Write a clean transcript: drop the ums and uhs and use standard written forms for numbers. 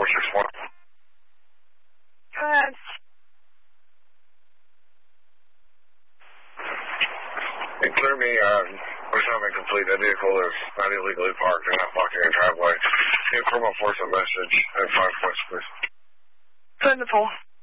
461. Go ahead. Hey, clear me, assignment complete. That vehicle is not illegally parked and not blocking your driveway. Informal enforcement message at 5 points, please. Put in the pool.